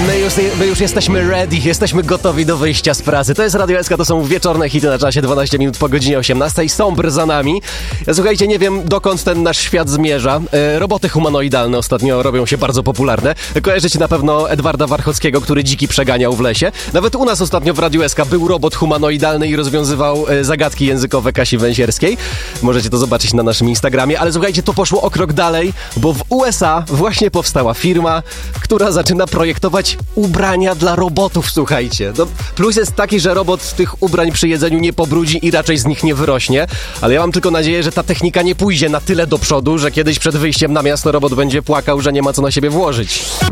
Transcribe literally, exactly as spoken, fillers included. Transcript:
My już, my już jesteśmy ready, jesteśmy gotowi do wyjścia z pracy. To jest Radio S K, to są wieczorne hity na czasie dwanaście minut po godzinie osiemnastej. Sombr za nami. Słuchajcie, nie wiem dokąd ten nasz świat zmierza. E, roboty humanoidalne ostatnio robią się bardzo popularne. Kojarzycie na pewno Edwarda Warchockiego, który dziki przeganiał w lesie. Nawet u nas ostatnio w Radio S K był robot humanoidalny i rozwiązywał e, zagadki językowe Kasi Węsierskiej. Możecie to zobaczyć na naszym Instagramie. Ale słuchajcie, to poszło o krok dalej, bo w U S A właśnie powstała firma, która zaczyna projektować ubrania dla robotów, słuchajcie. No, plus jest taki, że robot tych ubrań przy jedzeniu nie pobrudzi i raczej z nich nie wyrośnie, ale ja mam tylko nadzieję, że ta technika nie pójdzie na tyle do przodu, że kiedyś przed wyjściem na miasto robot będzie płakał, że nie ma co na siebie włożyć.